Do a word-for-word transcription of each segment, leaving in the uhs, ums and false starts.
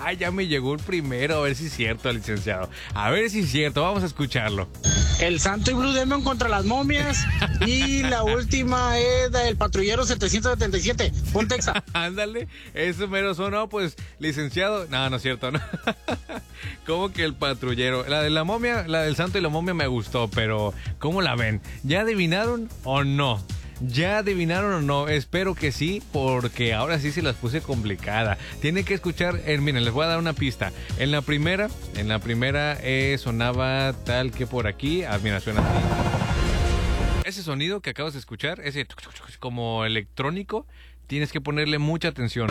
Ay, ya me llegó el primero, a ver si es cierto, licenciado. A ver si es cierto, vamos a escucharlo. El Santo y Blue Demon contra las momias. Y la última es el Patrullero setecientos setenta y siete. Pontexa. Ándale, eso mero sonó, pues, licenciado. No, no es cierto, ¿no? ¿Cómo que el Patrullero? La de la momia, la del Santo y la momia me gustó, pero ¿cómo la ven? ¿Ya adivinaron o no? ¿Ya adivinaron o no? Espero que sí, porque ahora sí se las puse complicada. Tienen que escuchar, eh, miren, les voy a dar una pista. En la primera, en la primera eh, sonaba tal que por aquí. Ah, mira, suena así. Ese sonido que acabas de escuchar, ese como electrónico, tienes que ponerle mucha atención.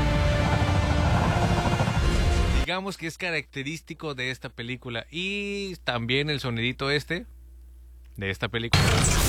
Digamos que es característico de esta película. Y también el sonidito este de esta película.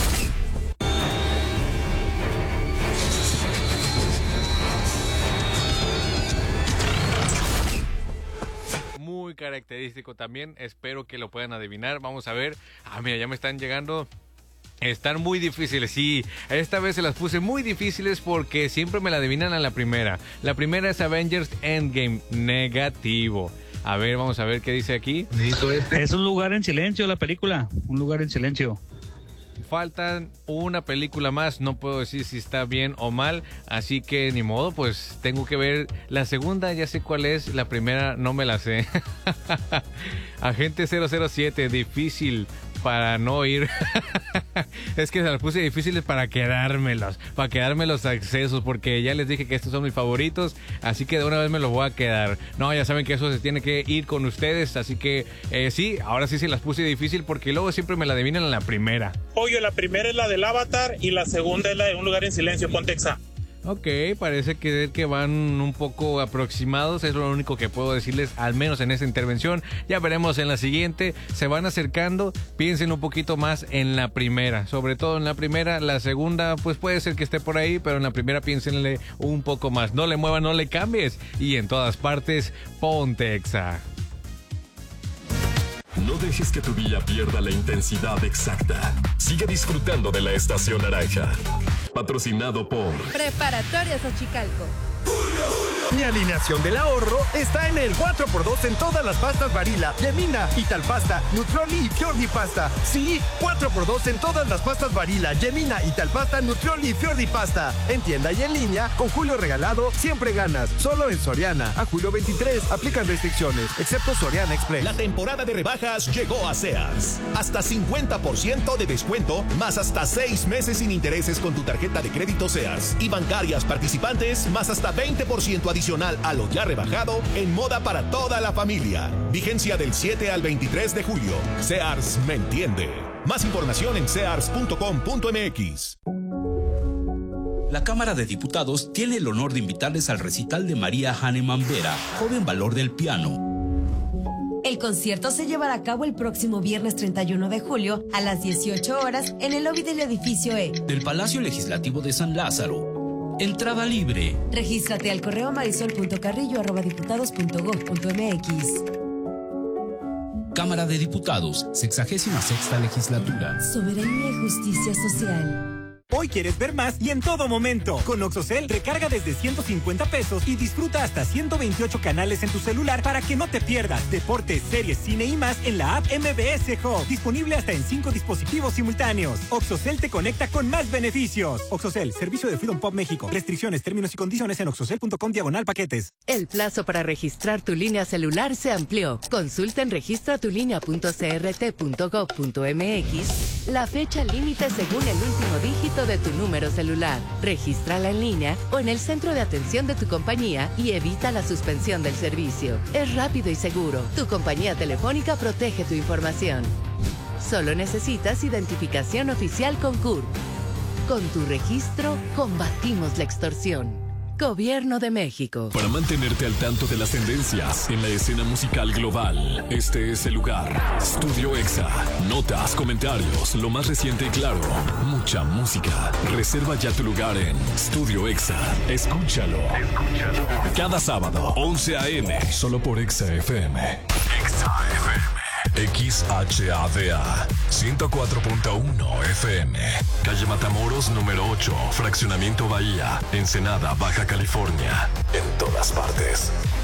Muy característico también, espero que lo puedan adivinar. Vamos a ver. Ah, mira, ya me están llegando. Están muy difíciles, sí. Esta vez se las puse muy difíciles porque siempre me la adivinan a la primera. La primera es Avengers Endgame. Negativo. A ver, vamos a ver qué dice aquí. Es Un lugar en silencio la película. Un lugar en silencio. Faltan una película más, no puedo decir si está bien o mal, así que ni modo, pues tengo que ver la segunda, ya sé cuál es, la primera no me la sé. Agente cero cero siete, difícil para no ir. Es que se las puse difíciles para quedármelos, para quedarme los accesos, porque ya les dije que estos son mis favoritos, así que de una vez me los voy a quedar. No, ya saben que eso se tiene que ir con ustedes, así que eh, sí, ahora sí se las puse difícil porque luego siempre me la adivinan en la primera. Oye, la primera es la del Avatar y la segunda es la de Un lugar en silencio, Pontexa. Ok, parece que, que van un poco aproximados, es lo único que puedo decirles, al menos en esta intervención. Ya veremos en la siguiente, se van acercando, piensen un poquito más en la primera, sobre todo en la primera. La segunda pues puede ser que esté por ahí, pero en la primera piénsenle un poco más, no le muevas, no le cambies, y en todas partes, Pontexa. No dejes que tu día pierda la intensidad exacta. Sigue disfrutando de la Estación Naranja. Patrocinado por Preparatorias Xochicalco. Mi alineación del ahorro está en el cuatro por dos en todas las pastas Barilla, Yemina, Italpasta, Nutrioli y Fiordi Pasta. Sí, cuatro por dos en todas las pastas Barilla, Yemina, Italpasta, Nutrioli y Fiordi Pasta. En tienda y en línea, con Julio Regalado, siempre ganas. Solo en Soriana. A julio veintitrés, aplican restricciones, excepto Soriana Express. La temporada de rebajas llegó a Sears. Hasta cincuenta por ciento de descuento, más hasta seis meses sin intereses con tu tarjeta de crédito Sears. Y bancarias participantes, más hasta veinte por ciento adicional a lo ya rebajado en moda para toda la familia. Vigencia del siete al veintitrés de julio. Sears me entiende. Más información en sears punto com punto m x. La Cámara de Diputados tiene el honor de invitarles al recital de María Hahnemann Vera, joven valor del piano. El concierto se llevará a cabo el próximo viernes treinta y uno de julio a las dieciocho horas en el lobby del edificio E del Palacio Legislativo de San Lázaro. Entrada libre. Regístrate al correo marisol punto carrillo arroba diputados punto gob punto m x. Cámara de Diputados, sexagésima sexta legislatura. Soberanía y justicia social. Hoy quieres ver más y en todo momento. Con Oxocel, recarga desde ciento cincuenta pesos y disfruta hasta ciento veintiocho canales en tu celular para que no te pierdas deportes, series, cine y más en la app M B S Hub. Disponible hasta en cinco dispositivos simultáneos. Oxocel te conecta con más beneficios. Oxocel, servicio de Freedom Pop México. Restricciones, términos y condiciones en oxocel punto com diagonal paquetes. El plazo para registrar tu línea celular se amplió. Consulta en registra tu línea punto c r t punto gob punto m x la fecha límite según el último dígito de tu número celular. Regístrala en línea o en el centro de atención de tu compañía y evita la suspensión del servicio. Es rápido y seguro. Tu compañía telefónica protege tu información. Solo necesitas identificación oficial con C U R. Con tu registro, combatimos la extorsión. Gobierno de México. Para mantenerte al tanto de las tendencias en la escena musical global, este es el lugar. Studio Exa. Notas, comentarios, lo más reciente y claro, mucha música. Reserva ya tu lugar en Studio Exa. Escúchalo. Escúchalo. Cada sábado, once a eme, solo por Exa F M. Exa F M. X H A D A ciento cuatro punto uno F M. Calle Matamoros número ocho, Fraccionamiento Bahía, Ensenada, Baja California. En todas partes.